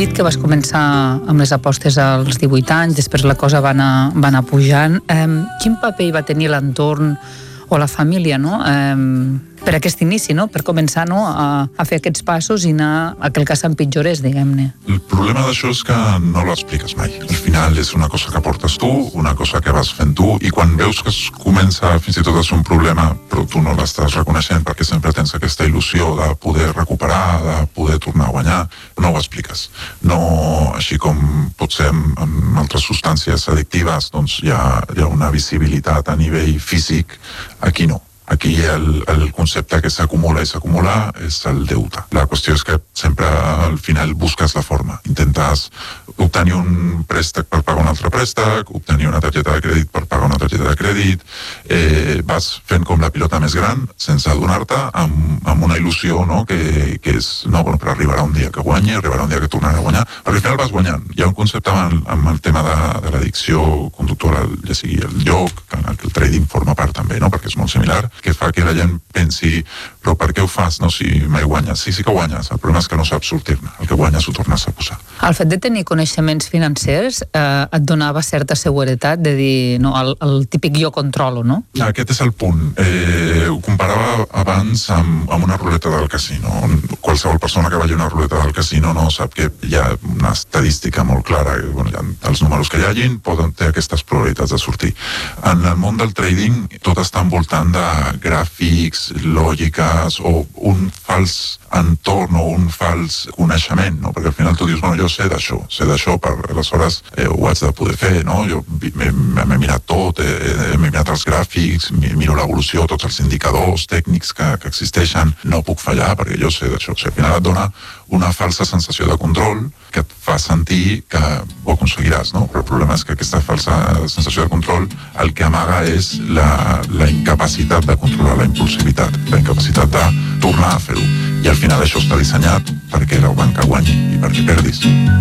dit que vas començar amb les apostes als 18 anys, després la cosa va anar pujant. Quin paper hi va tenir l'entorn o la família, no? Per aquest inici, no? Per començar, no? A fer aquests passos i anar a que el cas s'empitjorés, diguem-ne. El problema d'això és que no l'expliques mai. Al final és una cosa que portes tu, una cosa que vas fent tu, i quan veus que es comença fins i tot a ser un problema, però tu no l'estàs reconeixent perquè sempre tens aquesta il·lusió de poder recuperar, de poder tornar a guanyar, no ho expliques. No, així com potser amb altres substàncies addictives, doncs hi ha una visibilitat a nivell físic, aquí no. Aquí el concepte que s'acumula i s'acumula és el deute. La qüestió és que sempre al final busques la forma. Intentes obtenir un préstec per pagar un altre préstec, obtenir una targeta de crèdit per pagar una targeta de crèdit, vas fent com la pilota més gran sense adonar-te amb una il·lusió, no? que és, no, bueno, però arribarà un dia que guanyi, arribarà un dia que tornarà a guanyar, perquè al final vas guanyant. Hi ha un concepte amb el tema de l'addicció conductora, ja sigui el joc, que el trading forma part també, no? Perquè és molt similar, que fa que la gent pensi, però per què ho fas, no? Si mai guanyes. Sí que guanyes, el problema és que no saps sortir-ne. El que guanyes ho tornes a posar. El fet de tenir coneixements financers et donava certa seguretat de dir, no, el típic jo controlo, no? Aquest és el punt. Ho comparava abans amb una ruleta del casino. Qualsevol persona que vagi a una ruleta del casino no sap que hi ha una estadística molt clara. Bueno, els números que hi hagin poden ter aquestes probabilitats de sortir. En el món del trading tot està envoltant de gràfics, lògiques o un fals entorn o un fals coneixement, no? Perquè al final tu dius, bueno, jo sé d'això, per aleshores ho haig de poder fer, no? Jo m'he mirat tot, m'he mirat els gràfics, miro l'evolució, tots els indicadors tècnics que existeixen, no puc fallar perquè jo sé d'això. O sigui, al final et dona una falsa sensació de control que et fa sentir que ho aconseguiràs, no? Però el problema és que aquesta falsa sensació de control el que amaga és la incapacitat de controlar la impulsivitat, la incapacitat de tornar a fer-ho. I al final això està dissenyat perquè la banca guanyi i perquè perdis.